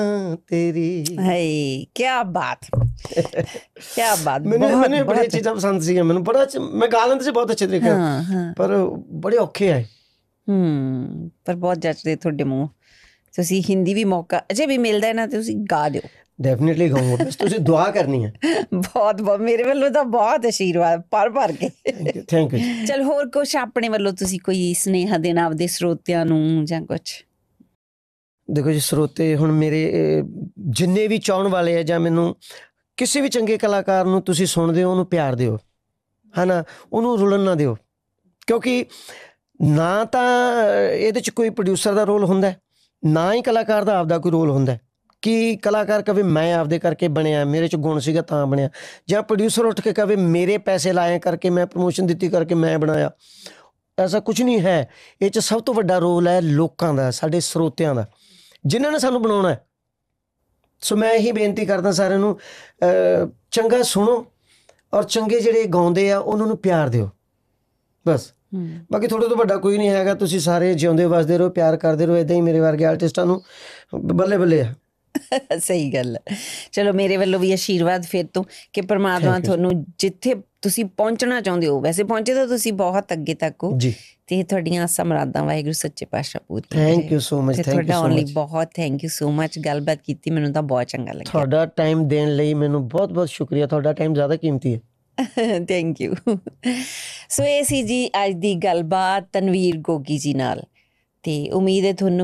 ਤੇਰੀ। ਹਾਏ ਕਿਆ ਬਾਤ ਕਿਆ ਬਾਤ। ਮੈਨੂੰ ਬੜੀਆਂ ਚੀਜ਼ਾਂ ਪਸੰਦ ਸੀਗੀਆਂ, ਮੈਨੂੰ ਬੜਾ ਮੈਂ ਗਾ ਲੈਂਦਾ ਸੀ ਬਹੁਤ ਅੱਛੇ ਤਰੀਕੇ ਹਾਂ ਪਰ ਬੜੇ ਔਖੇ ਆਏ। ਪਰ ਬਹੁਤ ਜੱਚਦੇ ਤੁਹਾਡੇ ਮੂੰਹ। ਤੁਸੀਂ ਹਿੰਦੀ ਵੀ ਮੌਕਾ ਅਜੇ ਵੀ ਮਿਲਦਾ ਨਾ, ਤੁਸੀਂ ਗਾ ਦਿਓ। ਡੈਫੀਨੇਟਲੀ ਗਾਊਂਗਾ, ਬਸ ਤੁਸੀਂ ਦੁਆ ਕਰਨੀ ਹੈ। ਬਹੁਤ ਬਹੁਤ ਮੇਰੇ ਵੱਲੋਂ ਤਾਂ ਬਹੁਤ ਆਸ਼ੀਰਵਾਦ ਭਰ ਕੇ। Thank you. ਚਲ ਹੋਰ ਕੁਛ ਆਪਣੇ ਵੱਲੋਂ ਤੁਸੀਂ ਕੋਈ ਸੁਨੇਹਾ ਦੇਣਾ ਆਪਦੇ ਸਰੋਤਿਆਂ ਨੂੰ ਜਾਂ ਕੁਛ? ਦੇਖੋ ਜੀ ਸਰੋਤੇ ਹੁਣ ਮੇਰੇ ਜਿੰਨੇ ਵੀ ਚਾਹਣ ਵਾਲੇ ਆ, ਜਾਂ ਮੈਨੂੰ ਕਿਸੇ ਵੀ ਚੰਗੇ ਕਲਾਕਾਰ ਨੂੰ ਤੁਸੀਂ ਸੁਣਦੇ ਹੋ ਉਹਨੂੰ ਪਿਆਰ ਦਿਓ, ਹੈ ਨਾ, ਉਹਨੂੰ ਰੁਲਣ ਨਾ ਦਿਓ, ਕਿਉਂਕਿ ਨਾ ਤਾਂ ਇਹਦੇ 'ਚ ਕੋਈ ਪ੍ਰੋਡਿਊਸਰ ਦਾ ਰੋਲ ਹੁੰਦਾ, ਨਾ ਹੀ ਕਲਾਕਾਰ ਦਾ ਆਪਦਾ ਕੋਈ ਰੋਲ ਹੁੰਦਾ ਕਿ ਕਲਾਕਾਰ ਕਵੇ ਮੈਂ ਆਪਦੇ ਕਰਕੇ ਬਣਿਆ, ਮੇਰੇ 'ਚ ਗੁਣ ਸੀਗਾ ਤਾਂ ਬਣਿਆ, ਜਾਂ ਪ੍ਰੋਡਿਊਸਰ ਉੱਠ ਕੇ ਕਵੇ ਮੇਰੇ ਪੈਸੇ ਲਾਏ ਕਰਕੇ ਮੈਂ ਪ੍ਰਮੋਸ਼ਨ ਦਿੱਤੀ ਕਰਕੇ ਮੈਂ ਬਣਾਇਆ। ਐਸਾ ਕੁਝ ਨਹੀਂ ਹੈ। ਇਹ 'ਚ ਸਭ ਤੋਂ ਵੱਡਾ ਰੋਲ ਹੈ ਲੋਕਾਂ ਦਾ, ਸਾਡੇ ਸਰੋਤਿਆਂ ਦਾ, ਜਿਨ੍ਹਾਂ ਨੇ ਸਾਨੂੰ ਬਣਾਉਣਾ ਹੈ। ਸੋ ਮੈਂ ਇਹੀ ਬੇਨਤੀ ਕਰਦਾ ਸਾਰਿਆਂ ਨੂੰ, ਚੰਗਾ ਸੁਣੋ ਔਰ ਚੰਗੇ ਜਿਹੜੇ ਗਾਉਂਦੇ ਆ ਉਹਨਾਂ ਨੂੰ ਪਿਆਰ ਦਿਓ, ਬਸ। ਬਾਕੀ ਤੁਹਾਡੇ ਤੋਂ ਵੱਡਾ ਕੋਈ ਨਹੀਂ ਹੈਗਾ। ਤੁਸੀਂ ਸਾਰੇ ਜਿਉਂਦੇ ਵਸਦੇ ਰਹੋ, ਪਿਆਰ ਕਰਦੇ ਰਹੋ, ਇੱਦਾਂ ਹੀ ਮੇਰੇ ਵਰਗੇ ਆਰਟਿਸਟਾਂ ਨੂੰ ਬੱਲੇ ਬੱਲੇ ਆ। ਸਹੀ ਗੱਲ ਹੈ। ਚਲੋ ਮੇਰੇ ਵੱਲੋਂ ਵੀ ਆਸ਼ੀਰਵਾਦ ਫਿਰ ਤੋਂ ਕਿ ਪਰਮਾਤਮਾ ਤੁਹਾਨੂੰ ਜਿੱਥੇ ਤੁਸੀਂ ਪਹੁੰਚਣਾ ਚਾਹੁੰਦੇ ਹੋ, ਵੈਸੇ ਪਹੁੰਚੇ ਤਾਂ ਤੁਸੀਂ ਬਹੁਤ ਅੱਗੇ ਤੱਕ ਹੋ ਜੀ, ਤੇ ਤੁਹਾਡੀਆਂ ਆਸਾਂ ਮੁਰਾਦਾਂ ਵਾਹਿਗੁਰੂ ਸੱਚੇ ਪਾਤਸ਼ਾਹ ਪੂਰੀ ਕਰੇ। Thank you so much. ਤੁਹਾਡਾ ਆਉਣ ਲਈ ਬਹੁਤ ਥੈਂਕ ਯੂ ਸੋ ਮਚ। ਗੱਲਬਾਤ ਕੀਤੀ ਮੈਨੂੰ ਤਾਂ ਬਹੁਤ ਚੰਗਾ ਲੱਗਿਆ। ਤੁਹਾਡਾ ਟਾਈਮ ਦੇਣ ਲਈ ਮੈਨੂੰ ਬਹੁਤ ਬਹੁਤ ਸ਼ੁਕਰੀਆ। ਤੁਹਾਡਾ ਟਾਈਮ ਜ਼ਿਆਦਾ ਕੀਮਤੀ ਹੈ। Thank you. ਸੋ ਇਹ ਸੀ ਜੀ ਅੱਜ ਦੀ ਗੱਲਬਾਤ ਤਨਵੀਰ ਗੋਗੀ ਜੀ ਨਾਲ, ਤੇ ਉਮੀਦ ਹੈ ਤੁਹਾਨੂੰ